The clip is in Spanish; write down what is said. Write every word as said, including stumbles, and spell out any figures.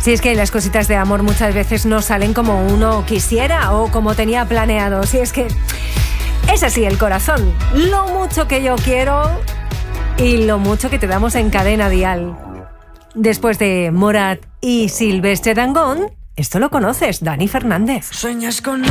Sí, es que las cositas de amor muchas veces no salen como uno quisiera o como tenía planeado. Sí, es que es así el corazón. Lo mucho que yo quiero y lo mucho que te damos en Cadena Dial. Después de Morat y Silvestre Dangond, esto lo conoces, Dani Fernández. Sueñas con